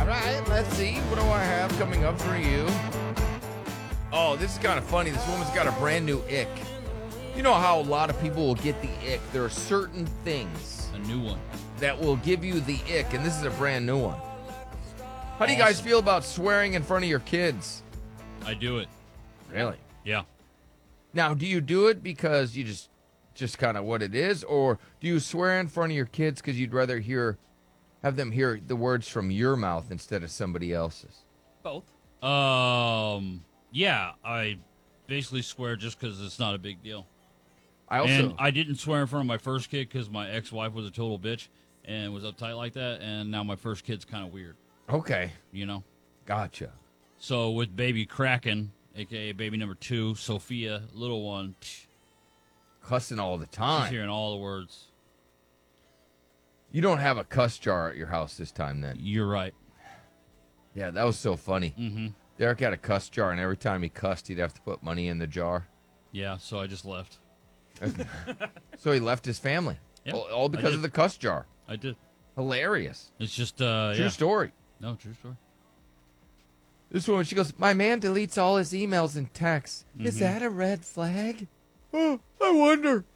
All right, let's see. What do I have coming up for you? Oh, this is kind of funny. This woman's got a brand new ick. You know how a lot of people will get the ick? There are certain things A new one. that will give you the ick, and this is a brand new one. How do you guys feel about swearing in front of your kids? I do it. Really? Yeah. Now, do you do it because you just kind of what it is, or do you swear in front of your kids because you'd rather have them hear the words from your mouth instead of somebody else's? Both. Yeah, I basically swear just because it's not a big deal. I didn't swear in front of my first kid because my ex-wife was a total bitch and was uptight like that, and now my first kid's kind of weird, Okay, you know? gotcha. So with baby Kraken, a.k.a. baby number 2, Sophia, little one, Cussing all the she's time. hearing all the words. You don't have a cuss jar at your house this time, then? You're right. Yeah, that was so funny. Mm-hmm. Derek had a cuss jar, and every time he cussed, he'd have to put money in the jar. Yeah, so I just left. So he left his family. Yeah, All I because did. of the cuss jar. I did. Hilarious. It's just, True yeah. story. No, true story. This woman, she goes, my man deletes all his emails and texts. Is that a red flag? Oh, I wonder.